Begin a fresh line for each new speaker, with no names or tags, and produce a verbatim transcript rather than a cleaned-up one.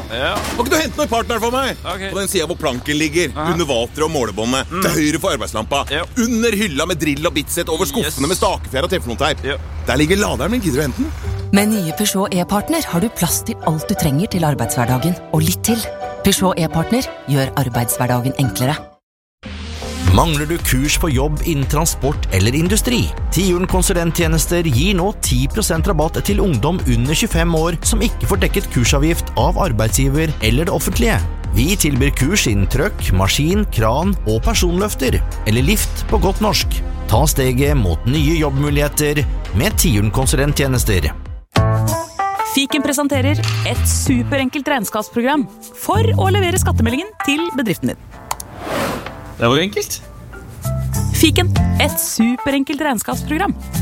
Ja.
Må ikke du hente noen partner for meg?
Okay.
På den siden hvor planken ligger,
Aha.
under vateret og målebåndet, mm. til høyre for arbeidslampa,
ja.
under hylla med drill og bitset, over skuffene yes. med stakefjær og teflonteip.
Ja.
Der ligger laderen min, gidder du hente den?
Med nye Peugeot e-partner har du plass til alt du trenger til arbeidshverdagen, og litt til. Peugeot e-partner gjør arbeidshverdagen enklere.
Mangler du kurs på jobb innen transport eller industri? Tiuren konsulenttjenester gir nå ti prosent rabatt til ungdom under tjuefem år som ikke får dekket kursavgift av arbeidsgiver eller det offentlige. Vi tilbyr kurs innen trøkk, maskin, kran og personløfter, eller lift på godt norsk. Ta steget mot nye jobbmuligheter med Tiuren konsulenttjenester.
Fiken presenterer et superenkelt regnskapsprogram for å levere skattemeldingen til bedriften din.
Det var enkelt.
Fiken, et superenkelt regnskapsprogram.